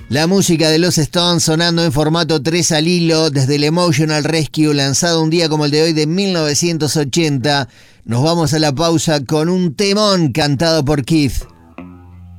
La música de los Stones sonando en formato 3 al hilo desde el Emotional Rescue, lanzado un día como el de hoy de 1980. Nos vamos a la pausa con un temón cantado por Keith.